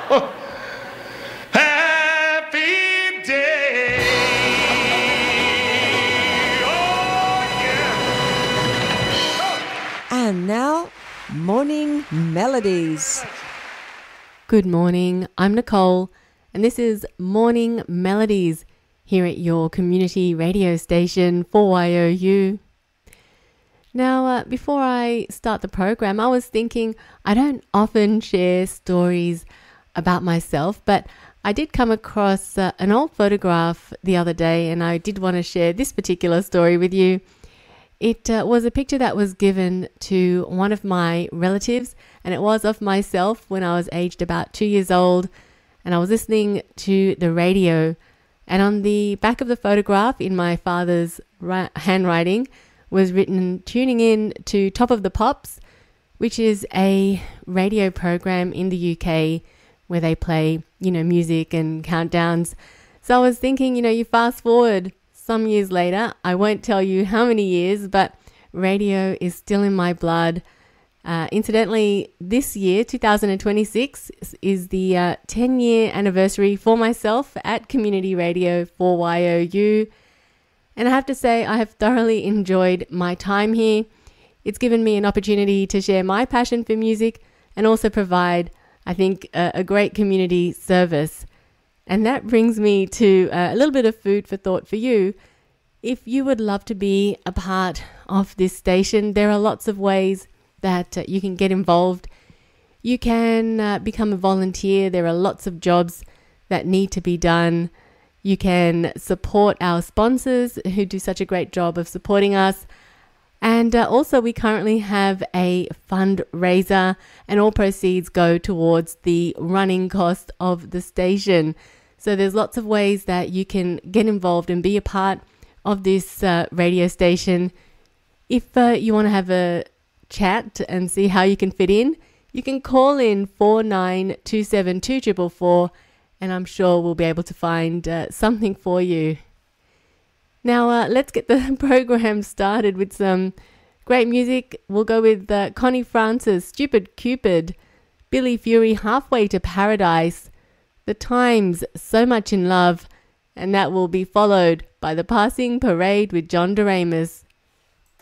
Happy day. Oh, yeah. And now, Morning Melodies. Good morning, I'm Nicole, and this is Morning Melodies here at your community radio station 4YOU. Now, before I start the program, I was thinking I don't often share stories about myself, but I did come across an old photograph the other day, and I did want to share this particular story with you. It was a picture that was given to one of my relatives, and it was of myself when I was aged about 2 years old, and I was listening to the radio. And on the back of the photograph, in my father's handwriting, was written, tuning in to Top of the Pops, which is a radio program in the UK where they play, music and countdowns. So I was thinking, you fast forward some years later, I won't tell you how many years, but radio is still in my blood. Incidentally, this year, 2026, is the 10-year anniversary for myself at Community Radio 4YOU. And I have to say, I have thoroughly enjoyed my time here. It's given me an opportunity to share my passion for music and also provide, I think, a great community service. And that brings me to a little bit of food for thought for you. If you would love to be a part of this station, there are lots of ways that you can get involved. You can become a volunteer. There are lots of jobs that need to be done. You can support our sponsors who do such a great job of supporting us. And also we currently have a fundraiser, and all proceeds go towards the running cost of the station. So there's lots of ways that you can get involved and be a part of this radio station. If you want to have a chat and see how you can fit in, you can call in 49272444, and I'm sure we'll be able to find something for you. Now, let's get the program started with some great music. We'll go with Connie Francis, Stupid Cupid, Billy Fury, Halfway to Paradise, The Times, So Much in Love, and that will be followed by The Passing Parade with John Doremus.